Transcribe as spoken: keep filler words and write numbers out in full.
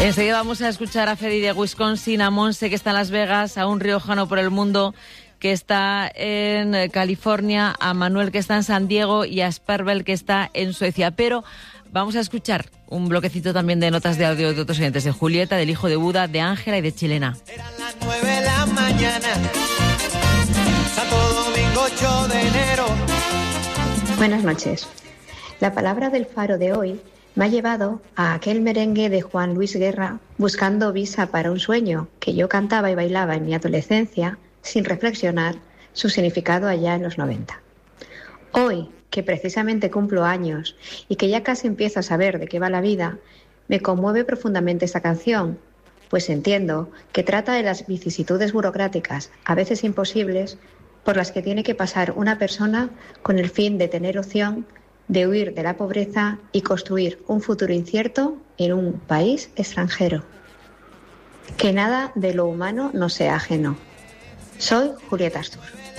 Enseguida vamos a escuchar a Fede de Wisconsin, a Monse, que está en Las Vegas, a un riojano por el mundo que está en California, a Manuel, que está en San Diego, y a Sperbel, que está en Suecia. Pero vamos a escuchar un bloquecito también de notas de audio de otros oyentes, de Julieta, del hijo de Buda, de Ángela y de Chilena. Eran las nueve de la mañana, Santo Domingo ocho de enero. Buenas noches. La palabra del faro de hoy me ha llevado a aquel merengue de Juan Luis Guerra, Buscando visa para un sueño, que yo cantaba y bailaba en mi adolescencia sin reflexionar su significado allá en los noventa. Hoy, que precisamente cumplo años y que ya casi empiezo a saber de qué va la vida, me conmueve profundamente esta canción, pues entiendo que trata de las vicisitudes burocráticas, a veces imposibles, por las que tiene que pasar una persona con el fin de tener opción de huir de la pobreza y construir un futuro incierto en un país extranjero. Que nada de lo humano nos sea ajeno. Soy Julieta Astur.